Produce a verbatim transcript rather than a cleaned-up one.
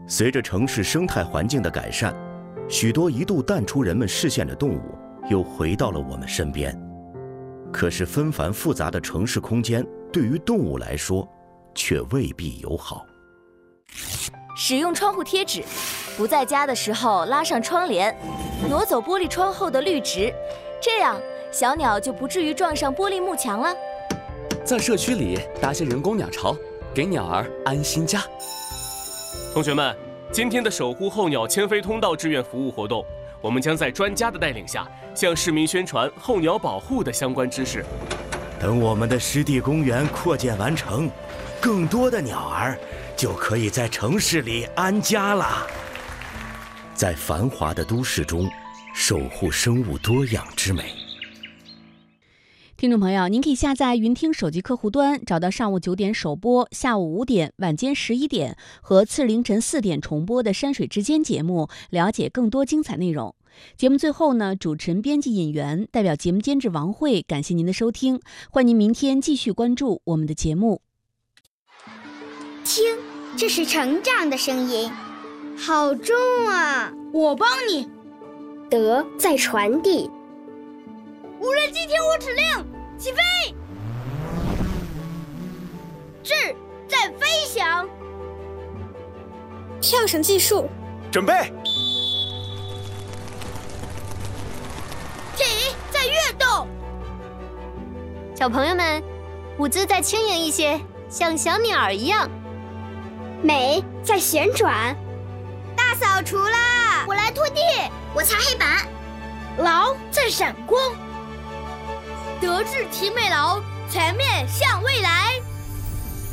随着城市生态环境的改善，许多一度淡出人们视线的动物又回到了我们身边。可是纷繁复杂的城市空间对于动物来说却未必友好。 使用窗户贴纸，不在家的时候拉上窗帘，挪走玻璃窗后的绿植，这样小鸟就不至于撞上玻璃幕墙了。 在社区里搭些人工鸟巢，给鸟儿安心家。 同学们，今天的守护候鸟迁飞通道志愿服务活动，我们将在专家的带领下，向市民宣传候鸟保护的相关知识。 等我们的湿地公园扩建完成，更多的鸟儿就可以在城市里安家了。在繁华的都市中，守护生物多样之美。 听众朋友，您可以下载云听手机客户端，找到上午九点首播、下午五点、晚间十一点和次凌晨四点重播的山水之间节目，了解更多精彩内容。节目最后呢，主持人、编辑尹媛代表节目监制王慧，感谢您的收听，欢迎您明天继续关注我们的节目。 听，这是成长的声音，好重啊！ 我帮你。 德在传递。 无人机听我指令，起飞！志在飞翔。 跳绳技术， 准备。 体在跃动。 小朋友们，舞姿再轻盈一些，像小鸟儿一样。 美在旋转。 大扫除啦！ 我来拖地，我擦黑板。 劳在闪光。德智体美劳，全面向未来。